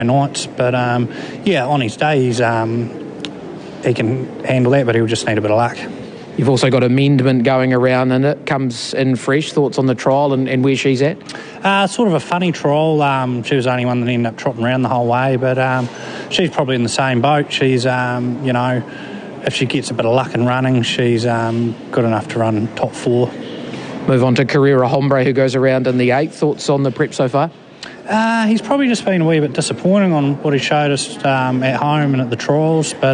nights. But, yeah, on his day, he can handle that, but he'll just need a bit of luck. You've also got amendment going around, and it comes in fresh. Thoughts on the trial and where she's at? Sort of a funny trial. She was the only one that ended up trotting around the whole way, but she's probably in the same boat. She's, if she gets a bit of luck in running, she's good enough to run top 4. Move on to Carrera Hombre, who goes around in the 8th. Thoughts on the prep so far? He's probably just been a wee bit disappointing on what he showed us at home and at the trials, but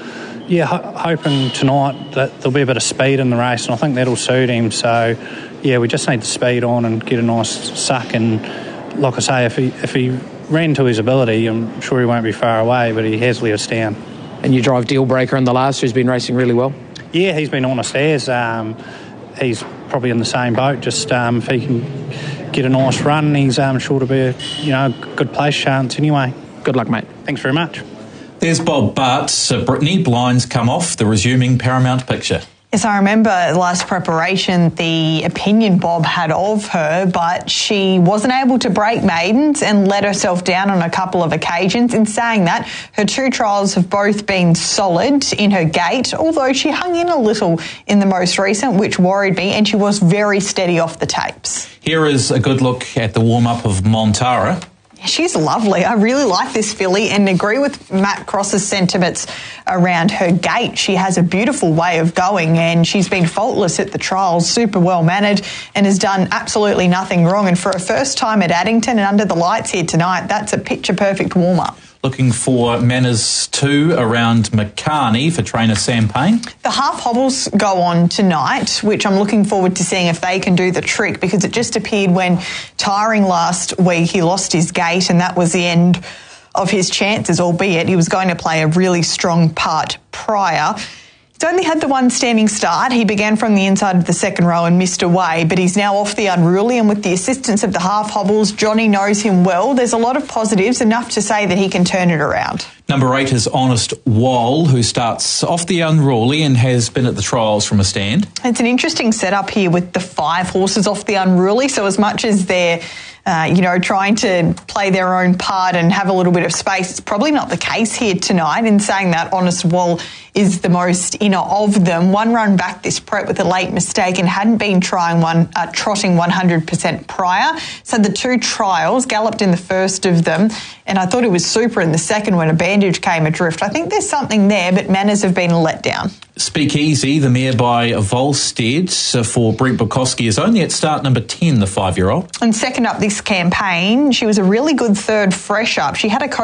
hoping tonight that there'll be a bit of speed in the race, and I think that'll suit him. So, yeah, we just need the speed on and get a nice suck. And like I say, if he ran to his ability, I'm sure he won't be far away, but he has let us down. And you drive Dealbreaker in the last, who's been racing really well? Yeah, he's been honest as. He's probably in the same boat. Just if he can get a nice run, he's sure to be a good place chance anyway. Good luck, mate. Thanks very much. There's Bob Bart. Brittany, blinds come off, the resuming Paramount picture. Yes, I remember last preparation the opinion Bob had of her, but she wasn't able to break maidens and let herself down on a couple of occasions. In saying that, her 2 trials have both been solid in her gait, although she hung in a little in the most recent, which worried me, and she was very steady off the tapes. Here is a good look at the warm-up of Montara. She's lovely. I really like this filly and agree with Matt Cross's sentiments around her gait. She has a beautiful way of going, and she's been faultless at the trials, super well mannered, and has done absolutely nothing wrong. And for a first time at Addington and under the lights here tonight, that's a picture-perfect warm-up. Looking for Manners 2 around McCarney for trainer Sam Payne. The half hobbles go on tonight, which I'm looking forward to seeing if they can do the trick, because it just appeared when tiring last week he lost his gait, and that was the end of his chances, albeit he was going to play a really strong part prior. He's only had the one standing start. He began from the inside of the second row and missed away, but he's now off the unruly, and with the assistance of the half hobbles, Johnny knows him well. There's a lot of positives, enough to say that he can turn it around. Number 8 is Honest Wall, who starts off the unruly and has been at the trials from a stand. It's an interesting setup here with the 5 horses off the unruly, so as much as they're trying to play their own part and have a little bit of space, it's probably not the case here tonight. In saying that, Honest Wall is the most inner of them. One run back this prep with a late mistake and hadn't been trotting 100% prior. So the 2 trials, galloped in the first of them, and I thought it was super in the second when a bandage came adrift. I think there's something there, but manners have been a letdown. Speakeasy, the mare by Volstead for Brent Bukowski, is only at start number 10, the 5-year-old. And second up this campaign, she was a really good third fresh up. She had a